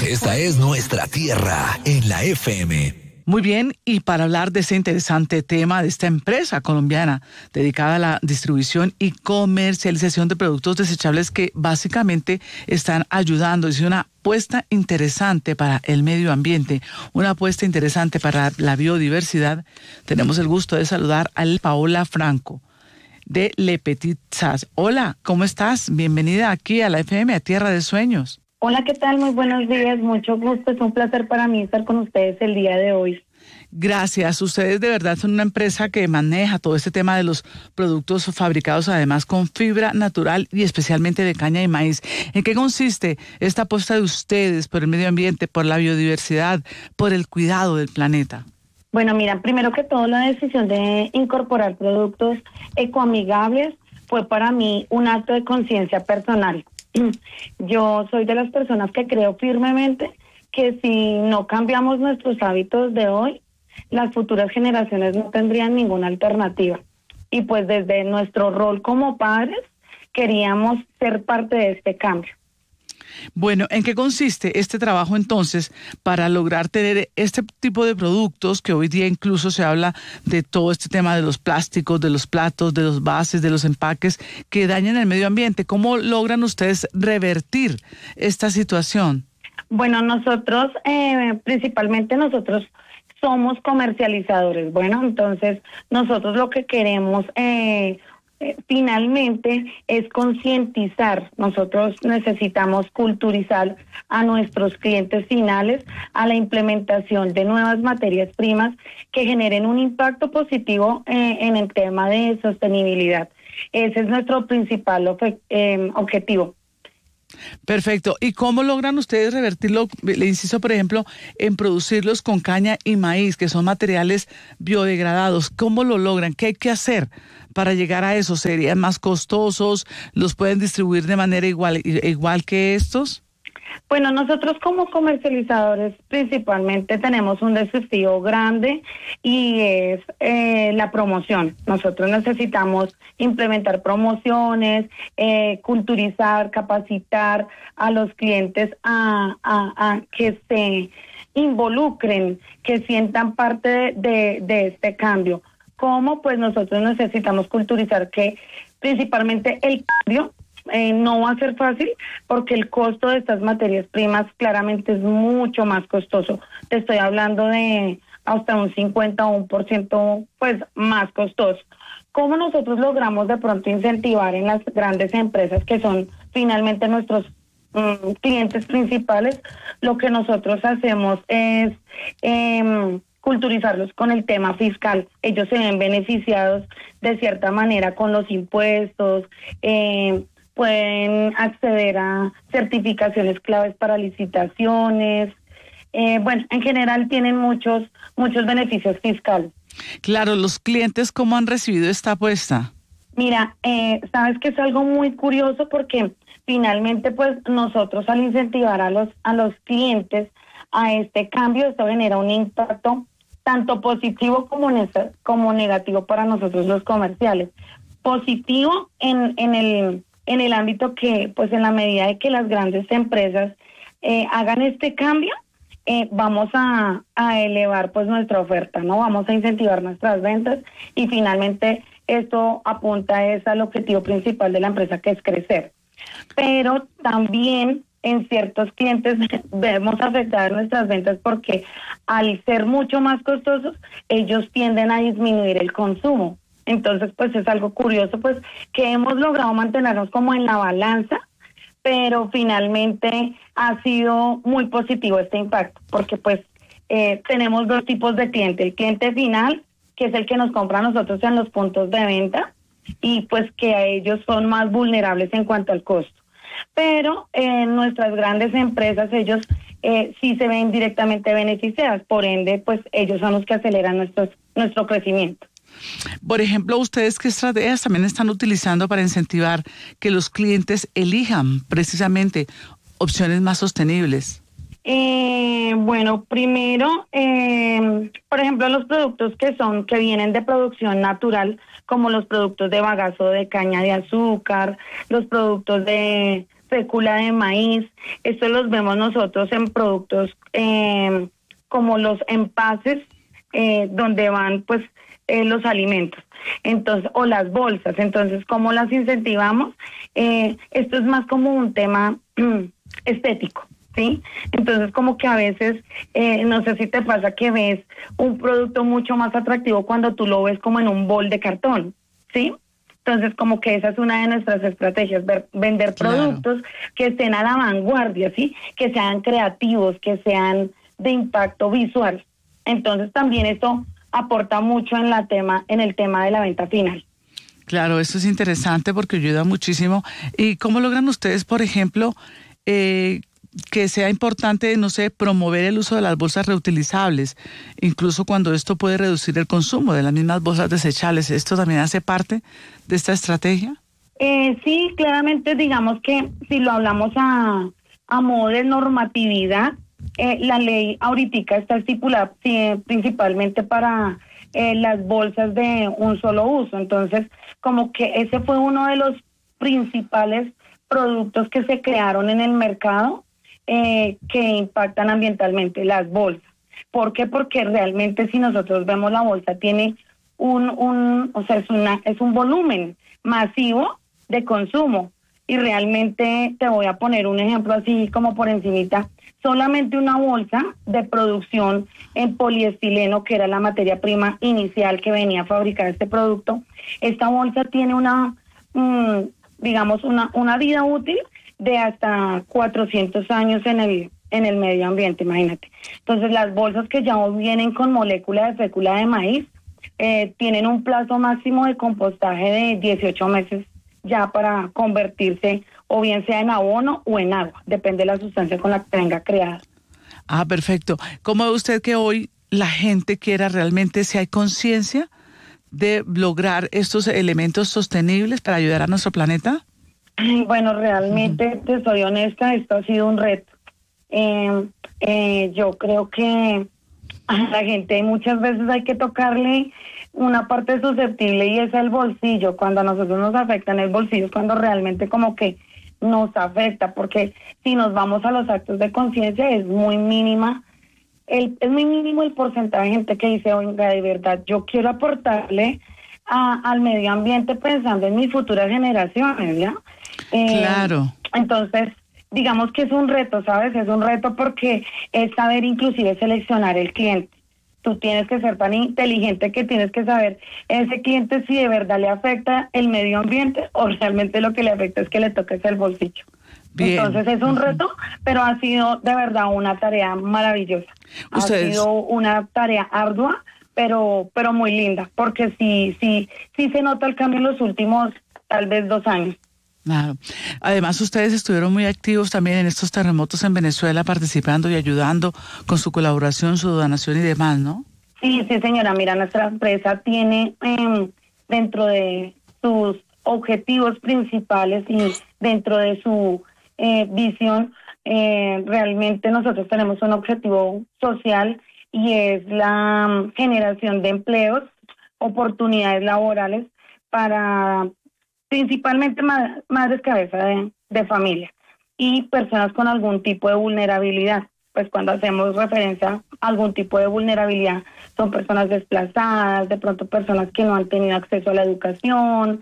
Esta es nuestra tierra en la FM. Muy bien, y para hablar de ese interesante tema de esta empresa colombiana dedicada a la distribución y comercialización de productos desechables que básicamente están ayudando, es una apuesta interesante para el medio ambiente, una apuesta interesante para la biodiversidad, tenemos el gusto de saludar a Paola Franco de Le Petit Sas. Hola, ¿cómo estás? Bienvenida aquí a la FM, a Tierra de Sueños. Hola, ¿qué tal? Muy buenos días, mucho gusto, es un placer para mí estar con ustedes el día de hoy. Gracias, ustedes de verdad son una empresa que maneja todo este tema de los productos fabricados además con fibra natural y especialmente de caña y maíz. ¿En qué consiste esta apuesta de ustedes por el medio ambiente, por la biodiversidad, por el cuidado del planeta? Bueno, mira, primero que todo la decisión de incorporar productos ecoamigables fue para mí un acto de conciencia personal. Yo soy de las personas que creo firmemente que si no cambiamos nuestros hábitos de hoy, las futuras generaciones no tendrían ninguna alternativa. Y pues desde nuestro rol como padres, queríamos ser parte de este cambio. Bueno, ¿en qué consiste este trabajo entonces para lograr tener este tipo de productos que hoy día incluso se habla de todo este tema de los plásticos, de los platos, de los vasos, de los empaques que dañan el medio ambiente? ¿Cómo logran ustedes revertir esta situación? Bueno, nosotros, principalmente nosotros somos comercializadores. Bueno, entonces nosotros lo que queremos finalmente es concientizar. Nosotros necesitamos culturizar a nuestros clientes finales a la implementación de nuevas materias primas que generen un impacto positivo en el tema de sostenibilidad. Ese es nuestro principal objetivo. Perfecto. ¿Y cómo logran ustedes revertirlo? Le insisto, por ejemplo, en producirlos con caña y maíz, que son materiales biodegradados. ¿Cómo lo logran? ¿Qué hay que hacer para llegar a eso? ¿Serían más costosos? ¿Los pueden distribuir de manera igual que estos? Bueno, nosotros como comercializadores principalmente tenemos un desafío grande y es la promoción. Nosotros necesitamos implementar promociones, culturizar, capacitar a los clientes a que se involucren, que sientan parte de este cambio. ¿Cómo? Pues nosotros necesitamos culturizar que principalmente el cambio no va a ser fácil porque el costo de estas materias primas claramente es mucho más costoso. Te estoy hablando de hasta un 50 o 1% pues más costoso. ¿Cómo nosotros logramos de pronto incentivar en las grandes empresas que son finalmente nuestros clientes principales? Lo que nosotros hacemos es culturizarlos con el tema fiscal. Ellos se ven beneficiados de cierta manera con los impuestos, pueden acceder a certificaciones claves para licitaciones. Bueno, en general tienen muchos beneficios fiscales. Claro, los clientes, ¿cómo han recibido esta apuesta? Mira, sabes que es algo muy curioso porque finalmente pues nosotros al incentivar a los clientes a este cambio, esto genera un impacto tanto positivo como negativo para nosotros los comerciales. Positivo en el ámbito que, pues en la medida de que las grandes empresas hagan este cambio, vamos a elevar pues nuestra oferta, ¿no? Vamos a incentivar nuestras ventas y finalmente esto apunta al objetivo principal de la empresa, que es crecer. Pero también en ciertos clientes vemos afectadas nuestras ventas porque al ser mucho más costosos, ellos tienden a disminuir el consumo. Entonces, pues es algo curioso, pues que hemos logrado mantenernos como en la balanza, pero finalmente ha sido muy positivo este impacto, porque pues tenemos dos tipos de cliente. El cliente final, que es el que nos compra a nosotros en los puntos de venta, y pues que a ellos son más vulnerables en cuanto al costo. Pero en nuestras grandes empresas, ellos sí se ven directamente beneficiadas, por ende, pues ellos son los que aceleran nuestro crecimiento. Por ejemplo, ¿ustedes qué estrategias también están utilizando para incentivar que los clientes elijan precisamente opciones más sostenibles? Bueno, primero, por ejemplo, los productos que vienen de producción natural, como los productos de bagazo de caña de azúcar, los productos de fécula de maíz. Esto los vemos nosotros en productos como los envases donde van pues los alimentos, entonces, o las bolsas. Entonces, ¿cómo las incentivamos? Esto es más como un tema estético, ¿sí? Entonces, como que a veces, no sé si te pasa que ves un producto mucho más atractivo cuando tú lo ves como en un bol de cartón, ¿sí? Entonces, como que esa es una de nuestras estrategias, vender productos que estén a la vanguardia, ¿sí? Que sean creativos, que sean de impacto visual. Entonces, también esto aporta mucho en el tema de la venta final. Claro, esto es interesante porque ayuda muchísimo. ¿Y cómo logran ustedes, por ejemplo, que sea importante, no sé, promover el uso de las bolsas reutilizables, incluso cuando esto puede reducir el consumo de las mismas bolsas desechables? ¿Esto también hace parte de esta estrategia? Sí, claramente, digamos que si lo hablamos a modo de normatividad, la ley ahorita está estipulada principalmente para las bolsas de un solo uso. Entonces, como que ese fue uno de los principales productos que se crearon en el mercado que impactan ambientalmente, las bolsas. ¿Por qué? Porque realmente si nosotros vemos la bolsa tiene es un volumen masivo de consumo. Y realmente te voy a poner un ejemplo así como por encimita. Solamente una bolsa de producción en poliestileno, que era la materia prima inicial que venía a fabricar este producto, esta bolsa tiene una vida útil de hasta 400 años en el medio ambiente, imagínate. Entonces, las bolsas que ya vienen con molécula de fécula de maíz tienen un plazo máximo de compostaje de 18 meses ya para convertirse o bien sea en abono o en agua, depende de la sustancia con la que venga creada. Ah, perfecto. ¿Cómo ve usted que hoy la gente quiera realmente, si hay conciencia de lograr estos elementos sostenibles para ayudar a nuestro planeta? Bueno, realmente, te soy honesta, esto ha sido un reto. Yo creo que a la gente muchas veces hay que tocarle una parte susceptible y es el bolsillo. Cuando a nosotros nos afecta en el bolsillo es cuando realmente como que nos afecta, porque si nos vamos a los actos de conciencia es muy mínimo el porcentaje de gente que dice, oiga, de verdad, yo quiero aportarle al medio ambiente pensando en mis futuras generaciones, ¿ya? Claro. Entonces, digamos que es un reto, ¿sabes? Es un reto porque es saber inclusive seleccionar el cliente. Tú tienes que ser tan inteligente que tienes que saber ese cliente si de verdad le afecta el medio ambiente o realmente lo que le afecta es que le toques el bolsillo. Bien. Entonces es un reto, pero ha sido de verdad una tarea maravillosa. ¿Ustedes? Ha sido una tarea ardua, pero muy linda, porque sí se nota el cambio en los últimos tal vez 2 años. Claro. Además, ustedes estuvieron muy activos también en estos terremotos en Venezuela, participando y ayudando con su colaboración, su donación y demás, ¿no? Sí, señora. Mira, nuestra empresa tiene dentro de sus objetivos principales y dentro de su visión, realmente nosotros tenemos un objetivo social y es la generación de empleos, oportunidades laborales para principalmente madres cabeza de familia y personas con algún tipo de vulnerabilidad. Pues cuando hacemos referencia a algún tipo de vulnerabilidad, son personas desplazadas, de pronto personas que no han tenido acceso a la educación,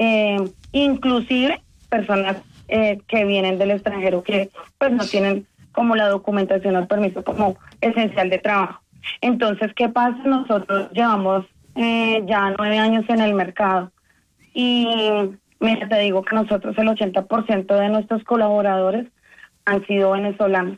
inclusive personas que vienen del extranjero que pues no tienen como la documentación o el permiso como esencial de trabajo. Entonces, ¿qué pasa? Nosotros llevamos ya 9 años en el mercado. Y mira, te digo que nosotros el 80% de nuestros colaboradores han sido venezolanos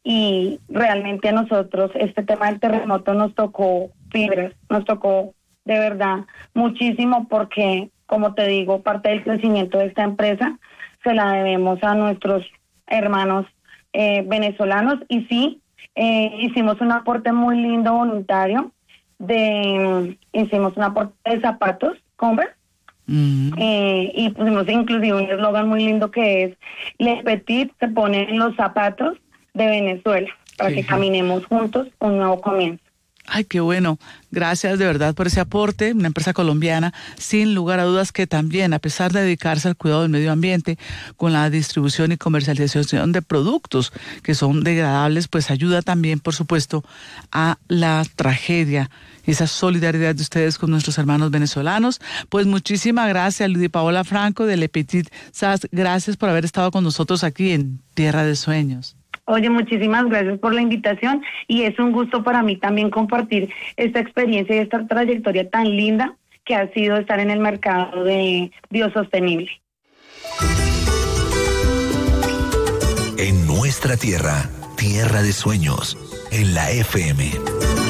y realmente a nosotros este tema del terremoto nos tocó fibras, nos tocó de verdad muchísimo porque, como te digo, parte del crecimiento de esta empresa se la debemos a nuestros hermanos venezolanos y sí, hicimos un aporte muy lindo voluntario, hicimos un aporte de zapatos, Converse. Y pusimos inclusive un eslogan muy lindo que es Le Petit se pone en los zapatos de Venezuela para que caminemos juntos un nuevo comienzo. Ay, qué bueno. Gracias de verdad por ese aporte. Una empresa colombiana, sin lugar a dudas, que también, a pesar de dedicarse al cuidado del medio ambiente, con la distribución y comercialización de productos que son degradables, pues ayuda también, por supuesto, a la tragedia y esa solidaridad de ustedes con nuestros hermanos venezolanos. Pues muchísimas gracias, Lidia Paola Franco de Le Petit SAS. Gracias por haber estado con nosotros aquí en Tierra de Sueños. Oye, muchísimas gracias por la invitación y es un gusto para mí también compartir esta experiencia y esta trayectoria tan linda que ha sido estar en el mercado de biosostenible. En nuestra tierra, Tierra de Sueños, en la FM.